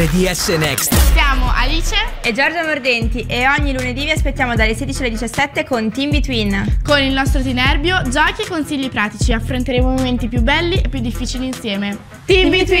nuove DS Next. Siamo Alice e Giorgia Mordenti e ogni lunedì vi aspettiamo dalle 16 alle 17 con Team Between. Con il nostro Tinerbio, giochi e consigli pratici. Affronteremo i momenti più belli e più difficili insieme. Team Between!